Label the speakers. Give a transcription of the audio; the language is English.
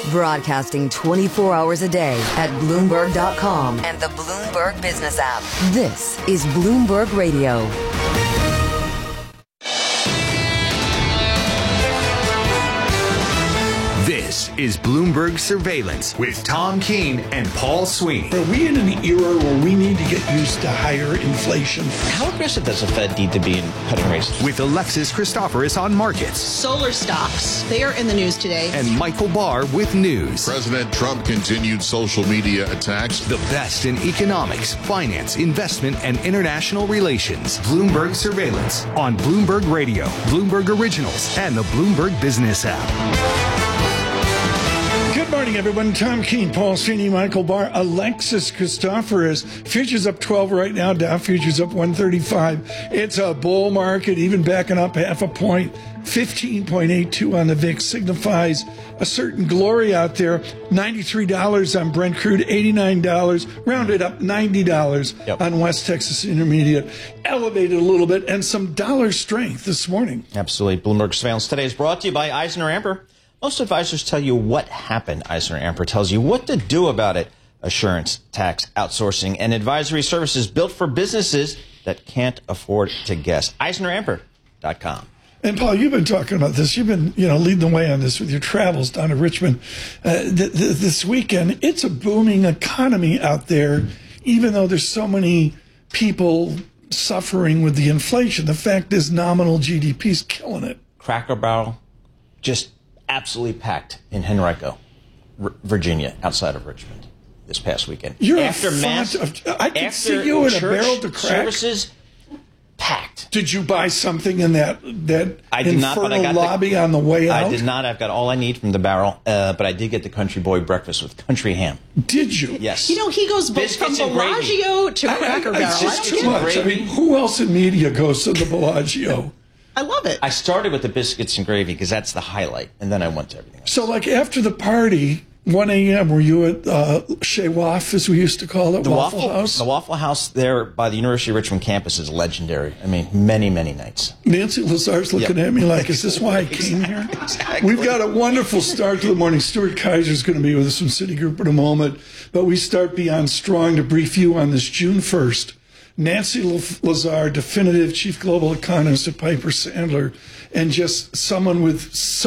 Speaker 1: Broadcasting 24 hours a day at Bloomberg.com and the Bloomberg Business app. This is Bloomberg Radio.
Speaker 2: This is Bloomberg Surveillance with Tom Keene and Paul Sweeney.
Speaker 3: Are we in an era where we need to get used to higher inflation?
Speaker 4: How aggressive does the Fed need to be in cutting rates?
Speaker 2: With Alexis Christoforous on markets.
Speaker 5: Solar stocks, they are in the news today.
Speaker 2: And Michael Barr with news.
Speaker 6: President Trump continued social media attacks.
Speaker 2: The best in economics, finance, investment, and international relations. Bloomberg Surveillance on Bloomberg Radio, Bloomberg Originals, and the Bloomberg Business app.
Speaker 3: Good morning, everyone. Tom Keene, Paul Sweeney, Michael Barr, Alexis Christoforous. Futures up 12 right now. Dow futures up 135. It's a bull market, even backing up half a point. 15.82 on the VIX signifies a certain glory out there. $93 on Brent crude, $89, rounded up $90 on West Texas Intermediate. Elevated a little bit, and some dollar strength this morning.
Speaker 4: Absolutely. Bloomberg Surveillance today is brought to you by Eisner Amper. Most advisors tell you what happened. Eisner Amper tells you what to do about it. Assurance, tax, outsourcing, and advisory services built for businesses that can't afford to guess. EisnerAmper.com.
Speaker 3: And Paul, you've been talking about this. You've been, leading the way on this with your travels down to Richmond this weekend. It's a booming economy out there, even though there's so many people suffering with the inflation. The fact is, nominal GDP's killing it.
Speaker 4: Cracker Barrel, just absolutely packed in Henrico, Virginia, outside of Richmond this past weekend.
Speaker 3: You're after I can see you in a barrel to crack.
Speaker 4: Services packed.
Speaker 3: Did you buy something in that
Speaker 4: I did not, but I got
Speaker 3: lobby on the way out?
Speaker 4: I did not. I've got all I need from the barrel, but I did get the Country Boy breakfast with country ham.
Speaker 3: Did you?
Speaker 4: Yes.
Speaker 5: He goes from Bellagio to Cracker Barrel.
Speaker 3: It's just too much. I mean, who else in media goes to the Bellagio?
Speaker 5: I love it.
Speaker 4: I started with the biscuits and gravy because that's the highlight, and then I went to everything else.
Speaker 3: So, like, after the party, 1 a.m., were you at Chez Waff, as we used to call it, Waffle House?
Speaker 4: The Waffle House there by the University of Richmond campus is legendary. I mean, many, many nights.
Speaker 3: Nancy Lazar's looking at me like, is this why I came here?
Speaker 4: Exactly.
Speaker 3: We've got a wonderful start to the morning. Stuart Kaiser's going to be with us from Citigroup in a moment. But we start Beyond Strong to brief you on this June 1st. Nancy Lazar, definitive chief global economist at Piper Sandler, and just someone with so